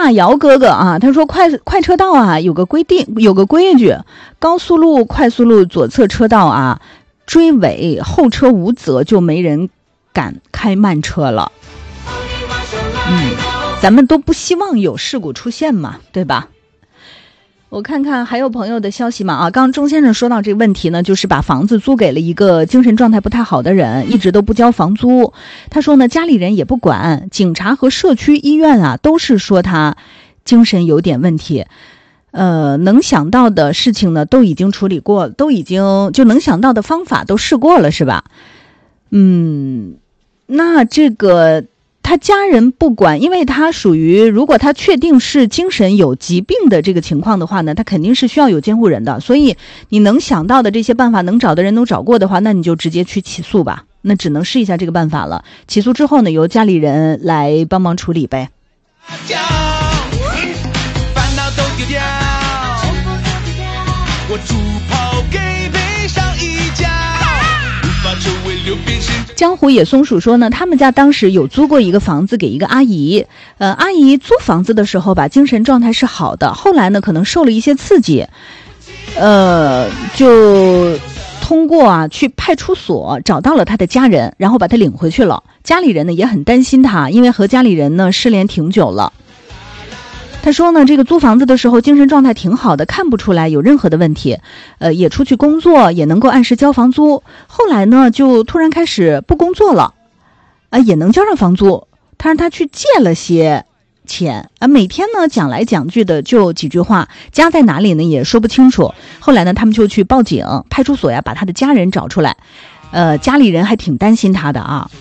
大姚哥哥啊，他说快车道啊有个规矩，高速路、快速路左侧车道啊，追尾后车无责，就没人敢开慢车了。咱们都不希望有事故出现嘛，对吧？我看看还有朋友的消息吗？刚刚钟先生说到这个问题呢，就是把房子租给了一个精神状态不太好的人，一直都不交房租。他说呢，家里人也不管，警察和社区医院啊都是说他精神有点问题。能想到的事情呢都已经处理过，都已经就能想到的方法都试过了，是吧？那这个他家人不管，因为他属于，如果他确定是精神有疾病的这个情况的话呢，他肯定是需要有监护人的，所以你能想到的这些办法，能找的人都找过的话，那你就直接去起诉吧，那只能试一下这个办法了。起诉之后呢，由家里人来帮忙处理呗。我主跑给背上一家，江湖野松鼠说呢，他们家当时有租过一个房子给一个阿姨，阿姨租房子的时候吧，精神状态是好的，后来呢可能受了一些刺激，就通过去派出所找到了他的家人，然后把他领回去了。家里人呢也很担心他，因为和家里人呢失联挺久了。他说呢，这个租房子的时候精神状态挺好的，看不出来有任何的问题，也出去工作，也能够按时交房租。后来呢，就突然开始不工作了，也能交上房租。他让他去借了些钱，每天呢讲来讲去的就几句话，家在哪里呢也说不清楚。后来呢，他们就去报警，派出所呀把他的家人找出来，家里人还挺担心他的啊。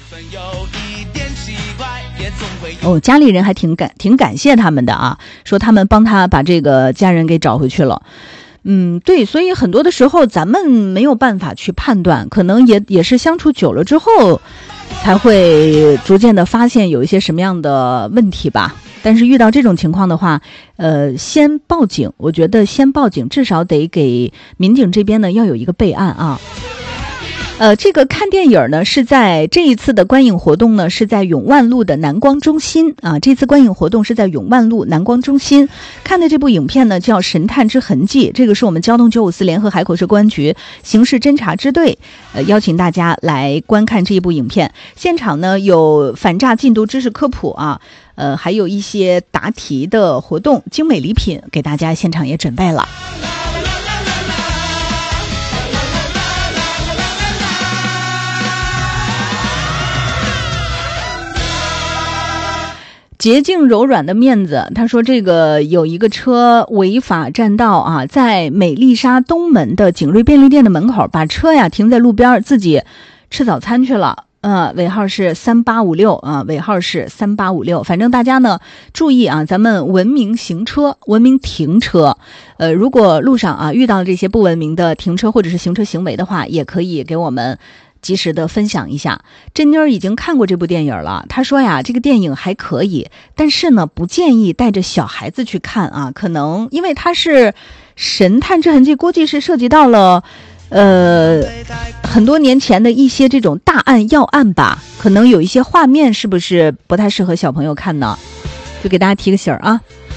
家里人还挺感谢他们的啊，说他们帮他把这个家人给找回去了。对，所以很多的时候咱们没有办法去判断，可能也是相处久了之后才会逐渐的发现有一些什么样的问题吧。但是遇到这种情况的话，先报警，我觉得先报警，至少得给民警这边呢要有一个备案啊。这个看电影呢是在这一次的观影活动呢是在永万路的南光中心啊，这次观影活动是在永万路南光中心看的这部影片呢叫《神探之痕迹》，这个是我们交通954联合海口市公安局刑事侦查支队邀请大家来观看这一部影片。现场呢有反诈禁毒知识科普啊，还有一些答题的活动，精美礼品给大家现场也准备了。洁净柔软的面子，他说这个有一个车违法占道啊，在美丽莎东门的景瑞便利店的门口把车呀停在路边，自己吃早餐去了。尾号是3856啊，尾号是3856。反正大家呢注意啊，咱们文明行车，文明停车。如果路上遇到这些不文明的停车或者是行车行为的话，也可以给我们及时的分享一下。珍妮儿已经看过这部电影了，她说呀，这个电影还可以，但是呢，不建议带着小孩子去看啊，可能因为它是神探之痕迹，估计是涉及到了很多年前的一些这种大案要案吧，可能有一些画面是不是不太适合小朋友看呢？就给大家提个醒啊。